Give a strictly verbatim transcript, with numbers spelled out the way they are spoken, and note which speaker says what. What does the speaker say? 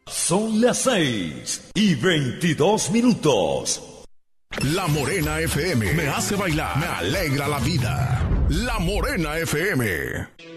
Speaker 1: Son las seis y veintidós minutos.
Speaker 2: La Morena F M me hace bailar, me alegra la vida. La Morena F M.